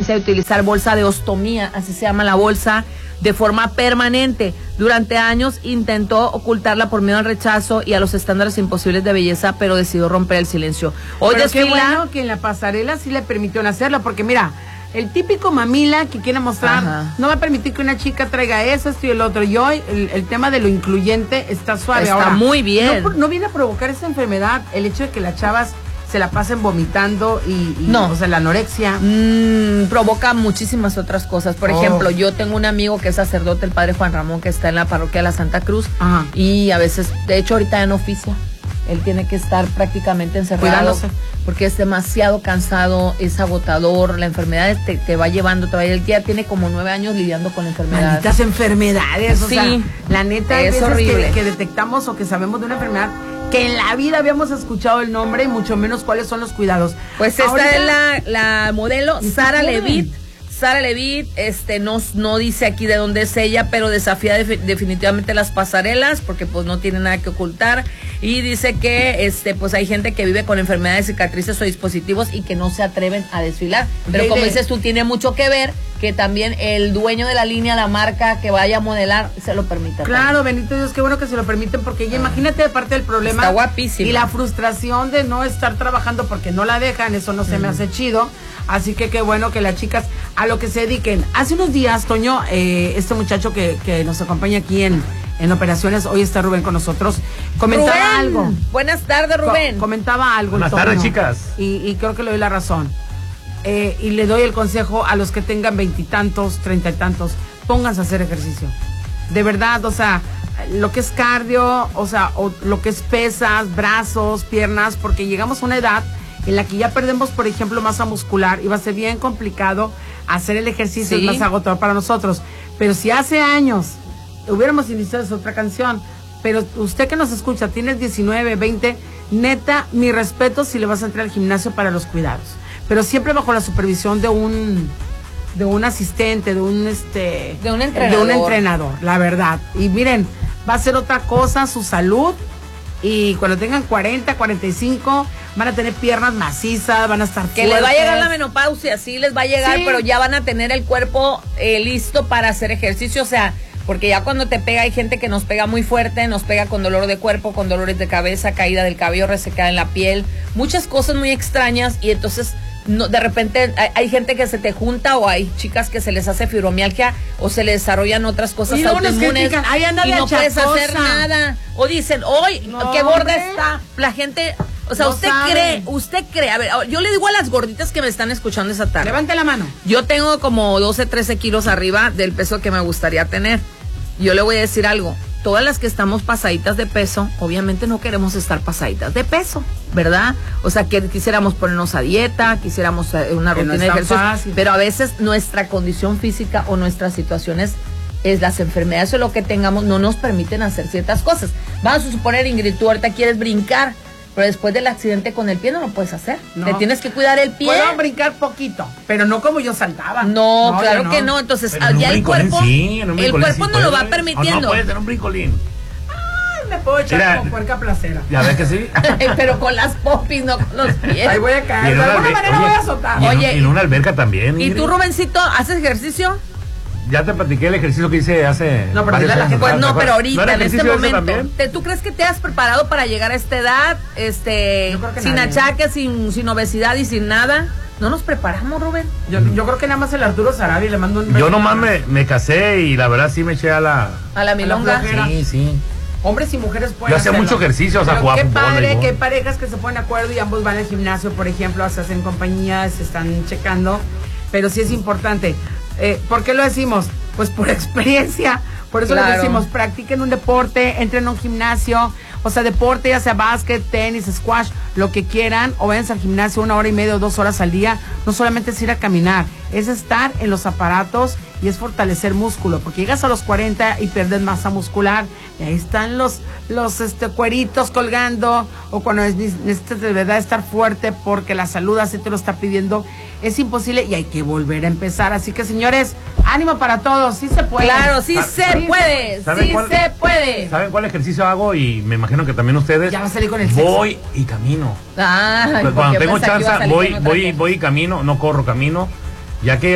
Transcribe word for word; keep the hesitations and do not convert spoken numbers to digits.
abstinencia de utilizar bolsa de ostomía, así se llama la bolsa, de forma permanente. Durante años intentó ocultarla por miedo al rechazo y a los estándares imposibles de belleza, pero decidió romper el silencio. Hoy pero desfila... qué bueno que en la pasarela sí le permitieron hacerlo, porque mira, el típico mamila que quiere mostrar, ajá, no va a permitir que una chica traiga eso, esto y el otro. Y hoy el, el tema de lo incluyente está suave. Está ahora muy bien. No, no viene a provocar esa enfermedad el hecho de que las chavas se la pasen vomitando y, y no, o sea, la anorexia. Mm, provoca muchísimas otras cosas. Por oh. ejemplo, yo tengo un amigo que es sacerdote, el padre Juan Ramón, que está en la parroquia de la Santa Cruz. Ajá. Y a veces, de hecho, ahorita en oficia, él tiene que estar prácticamente encerrado. Cuidándose. Porque es demasiado cansado, es agotador, la enfermedad te, te va llevando, te va, él ya tiene como nueve años lidiando con enfermedades. Malditas enfermedades, o sí, sea, la neta es horrible. Que, que detectamos o que sabemos de una enfermedad que en la vida habíamos escuchado el nombre y mucho menos cuáles son los cuidados. Pues esta ahorita es la, la modelo Sara Levitt. Sara Levitt, este, no, no dice aquí de dónde es ella, pero desafía de, definitivamente las pasarelas, porque pues no tiene nada que ocultar, y dice que, este, pues hay gente que vive con enfermedades, cicatrices o dispositivos y que no se atreven a desfilar, pero okay, como dices tú, tiene mucho que ver que también el dueño de la línea, la marca que vaya a modelar, se lo permita. Claro, también. Bendito Dios, qué bueno que se lo permiten, porque ella, imagínate, de parte del problema. Está guapísima. Y la frustración de no estar trabajando porque no la dejan, eso no se mm. me hace chido. Así que qué bueno que las chicas a lo que se dediquen. Hace unos días, Toño, eh, este muchacho que, que nos acompaña aquí en, en operaciones, hoy está Rubén con nosotros, comentaba Rubén, algo. Buenas tardes, Rubén. Co comentaba algo. Buenas Toño, tardes, chicas. Y, y creo que le doy la razón. Eh, y le doy el consejo a los que tengan veintitantos, treinta y tantos, pónganse a hacer ejercicio. De verdad, o sea, lo que es cardio, o sea, o lo que es pesas, brazos, piernas, porque llegamos a una edad en la que ya perdemos, por ejemplo, masa muscular y va a ser bien complicado hacer el ejercicio, sí, es más agotador para nosotros. Pero si hace años hubiéramos iniciado esa otra canción, pero usted que nos escucha, tienes diecinueve, veinte, neta, mi respeto si le vas a entrar al gimnasio para los cuidados. Pero siempre bajo la supervisión de un de un asistente, de un este de un entrenador, de un entrenador, la verdad. Y miren, va a ser otra cosa su salud, y cuando tengan cuarenta, cuarenta y cinco van a tener piernas macizas, van a estar que fuertes. Les va a llegar la menopausia, sí les va a llegar, sí, pero ya van a tener el cuerpo eh, listo para hacer ejercicio, o sea, porque ya cuando te pega, hay gente que nos pega muy fuerte, nos pega con dolor de cuerpo, con dolores de cabeza, caída del cabello, resecada en la piel, muchas cosas muy extrañas, y entonces no, de repente hay, hay gente que se te junta, o hay chicas que se les hace fibromialgia o se les desarrollan otras cosas autoinmunes y no puedes hacer nada, o dicen, hoy no, qué gorda hombre. Está la gente. O sea, no usted sabe. cree, usted cree, a ver, yo le digo a las gorditas que me están escuchando esa tarde. Levante la mano. Yo tengo como doce, trece kilos arriba del peso que me gustaría tener. Yo le voy a decir algo, todas las que estamos pasaditas de peso, obviamente no queremos estar pasaditas de peso, ¿verdad? O sea, que quisiéramos ponernos a dieta, quisiéramos una que rutina no de ejercicio, fácil. Pero a veces nuestra condición física o nuestras situaciones, es las enfermedades o lo que tengamos, no nos permiten hacer ciertas cosas. Vamos a suponer, Ingrid, tú ahorita quieres brincar, pero después del accidente con el pie no lo puedes hacer. No. Te tienes que cuidar el pie. Puedo brincar poquito, pero no como yo saltaba. No, no claro no. que no. Entonces, pero ya el cuerpo, sí, el cuerpo sí no lo va permitiendo. No puedes tener un brincolín. Ay, me puedo echar Mira, como puerca placera. Ya ves que sí. Pero con las popis, no con los pies. Ahí voy a caer. De alguna manera voy a azotar. Y en, Oye, en una alberca también. ¿Y tú, Rubencito, haces ejercicio? Ya te platiqué el ejercicio que hice hace. No, pero, la gente, pues no, pero ahorita, ¿no en este momento. Te, ¿Tú crees que te has preparado para llegar a esta edad? Este, sin nadie. achaques, sin, sin obesidad y sin nada. ¿No nos preparamos, Rubén? Yo, yo creo que nada más el Arturo Sarabia le mando un. Yo nomás me, me casé y la verdad sí me eché a la. A la milonga. A la sí, sí. Hombres y mujeres pueden. Yo hacía mucho ejercicio, o sea, jugaba fútbol. Qué padre, que hay parejas que se ponen de acuerdo y ambos van al gimnasio, por ejemplo, se hacen compañía, se están checando. Pero sí es importante. Eh, ¿Por qué lo decimos? Pues por experiencia, por eso claro. les decimos, practiquen un deporte, entren a un gimnasio, o sea, deporte, ya sea básquet, tenis, squash, lo que quieran, o váyanse al gimnasio una hora y media o dos horas al día. No solamente es ir a caminar, es estar en los aparatos y es fortalecer músculo, porque llegas a los cuarenta y pierdes masa muscular, y ahí están los, los este, cueritos colgando, o cuando necesitas de verdad estar fuerte, porque la salud así te lo está pidiendo, es imposible y hay que volver a empezar. Así que, señores, ánimo para todos, sí se puede. Claro, sí se sí puede, sí cuál, se puede. ¿Saben cuál ejercicio hago? Y me imagino que también ustedes. Ya va a salir con el Voy sexo. y camino. Ah, pues cuando tengo chance, voy, voy, voy y camino, no corro, camino, ya que